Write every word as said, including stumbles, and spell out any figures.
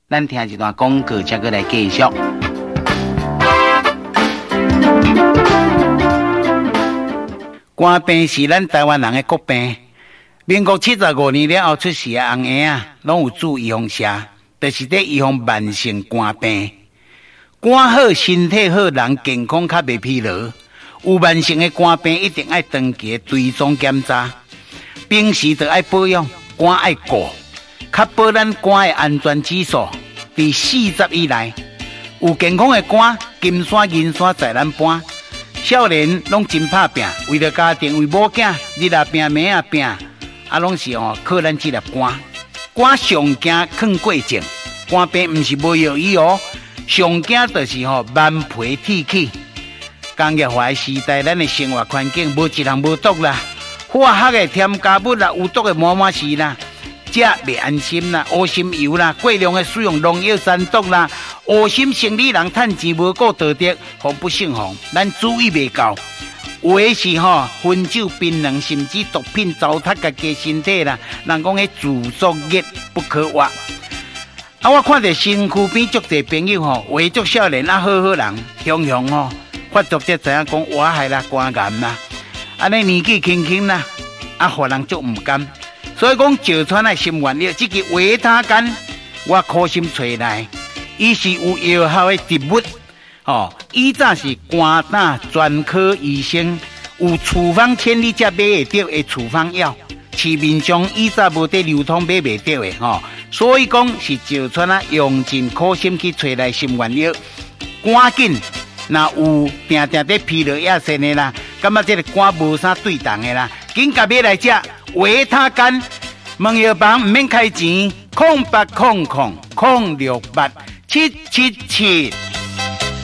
咱听一段广告，才过来继续。肝病是咱台湾人的国病。民国七十五年了后出世的红婴啊，拢有注预防射，就是在预防慢性肝病。肝好，身体好，人健康较袂疲劳。有慢性的肝病，一定要长期追踪检查，平时就要保养，肝要顾，确保咱肝的安全指数伫四十以内。有健康的肝，金山银山在咱搬。少年拢真拍拼，为了家庭，为某囝，日啊拼，暝啊拼，啊拢是哦靠咱这粒肝。肝上惊抗过症，肝病毋是无药医哦，上惊就是吼慢皮铁气。工业化时代，咱的生活环境无一项无毒啦，化学的添加物啦，有毒的满满是啦，食袂安心啦，乌心油啦，过量的使用农药残毒啦。乌心生理人趁钱无顾道德，防不胜防。咱注意袂够，有的是吼烟酒槟榔，甚至毒品糟蹋家己身体啦。人讲迄自作孽不可活。啊，我看到身躯边足侪朋友吼，为足少年啊，好好人，雄雄吼，发作才知影讲我害啦肝癌啦，安尼年纪轻轻啦，啊，互人足毋甘。所以讲石川的新原料，这个维他甘，我苦心找来。伊是有药效的植物，哦，伊早是肝胆专科医生，有处方千里才买会到的处方药，市面上伊早无得流通买袂到的吼，所以讲是石川啊用尽苦心去找来新原料，赶紧，若有定定在疲劳亚线的啦，感觉这个肝无啥对动的啦，紧甲买来食维他甘，问药房唔免开钱，空八空空空六八。七七七。